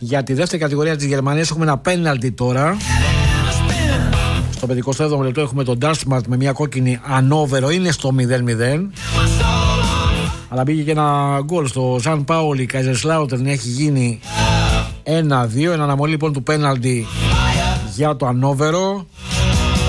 Για τη δεύτερη κατηγορία της Γερμανίας έχουμε ένα πέναλτι τώρα. Στο 57ο λεπτό έχουμε τον Ντάρσμαρτ με μια κόκκινη ανόβερο, είναι στο 0-0. Αλλά μπήκε και ένα γκολ στο Σαν Πάολι, Καϊζερσλάουτερν, έχει γίνει 1-2. Εν αναμονή λοιπόν του πέναλτι για το ανόβερο.